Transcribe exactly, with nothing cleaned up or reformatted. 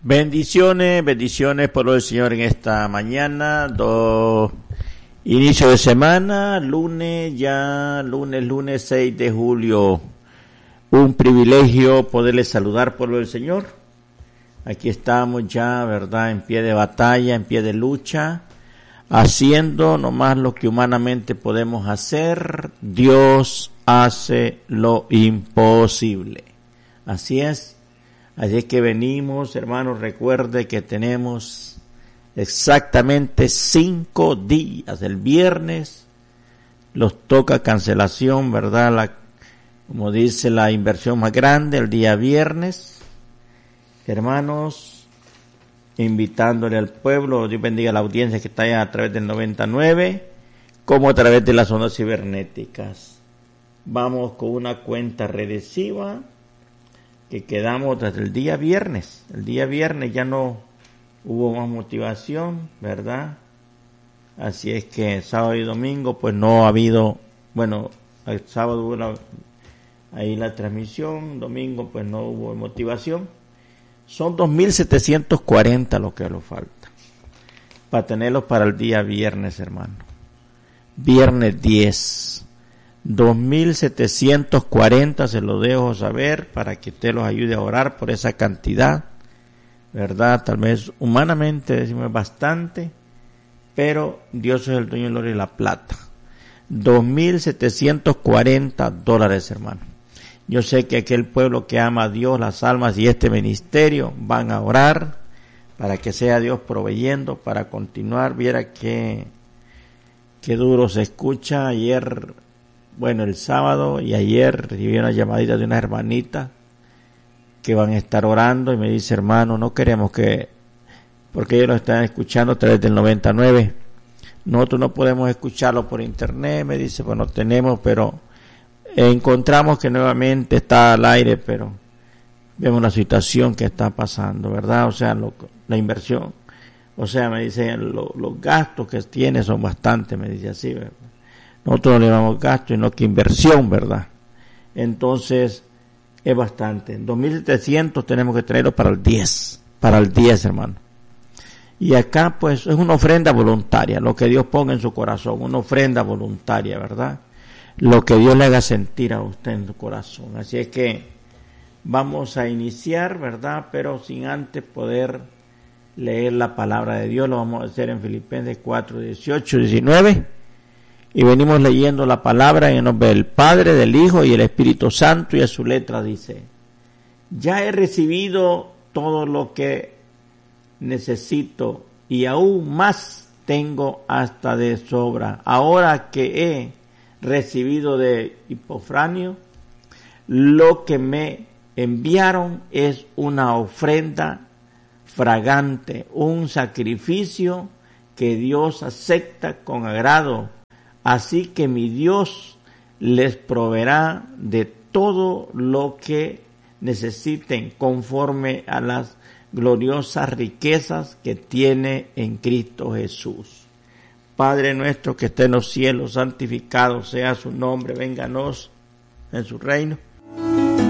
Bendiciones, bendiciones por el Señor en esta mañana, do, inicio de semana, lunes ya, lunes, lunes seis de julio. Un privilegio poderles saludar por el Señor. Aquí estamos ya, ¿verdad?, en pie de batalla, en pie de lucha, haciendo nomás lo que humanamente podemos hacer. Dios hace lo imposible. Así es. Así es que venimos, hermanos, recuerde que tenemos exactamente cinco días. El viernes los toca cancelación, ¿verdad? La, como dice, la inversión más grande el día viernes. Hermanos, invitándole al pueblo, Dios bendiga a la audiencia que está allá a través del noventa y nueve, como a través de las ondas cibernéticas. Vamos con una cuenta regresiva que quedamos desde el día viernes. El día viernes ya no hubo más motivación, ¿verdad? Así es que sábado y domingo pues no ha habido, bueno, el sábado hubo la, ahí la transmisión, domingo pues no hubo motivación. Son dos mil setecientos cuarenta lo que nos falta para tenerlos para el día viernes, hermano. Viernes diez. dos mil setecientos cuarenta, se lo dejo saber para que usted los ayude a orar por esa cantidad, ¿verdad? Tal vez humanamente decimos bastante, pero Dios es el dueño del oro y la plata. dos mil setecientos cuarenta dólares, hermano. Yo sé que aquel pueblo que ama a Dios, las almas y este ministerio van a orar para que sea Dios proveyendo para continuar. Viera que, que duro se escucha. Ayer, bueno, el sábado y ayer recibí una llamadita de una hermanita que van a estar orando y me dice, hermano, no queremos que, porque ellos lo están escuchando a través del noventa y nueve, nosotros no podemos escucharlo por internet, me dice, pues no tenemos, pero encontramos que nuevamente está al aire, pero vemos la situación que está pasando, ¿verdad? O sea, lo, la inversión, o sea, me dice, lo, los gastos que tiene son bastantes, me dice así, ¿verdad? Nosotros no le damos gasto y no que inversión, ¿verdad? Entonces, es bastante. En dos mil setecientos tenemos que tenerlo para el diez. Para el diez, hermano. Y acá, pues, es una ofrenda voluntaria. Lo que Dios ponga en su corazón. Una ofrenda voluntaria, ¿verdad? Lo que Dios le haga sentir a usted en su corazón. Así es que vamos a iniciar, ¿verdad? Pero sin antes poder leer la palabra de Dios. Lo vamos a hacer en Filipenses cuatro, dieciocho, diecinueve. Y venimos leyendo la palabra en el nombre del Padre, del Hijo y el Espíritu Santo, y a su letra dice: ya he recibido todo lo que necesito y aún más tengo hasta de sobra. Ahora que he recibido de Epafrodito, lo que me enviaron es una ofrenda fragante, un sacrificio que Dios acepta con agrado. Así que mi Dios les proveerá de todo lo que necesiten conforme a las gloriosas riquezas que tiene en Cristo Jesús. Padre nuestro que está en los cielos, santificado sea su nombre, vénganos en su reino.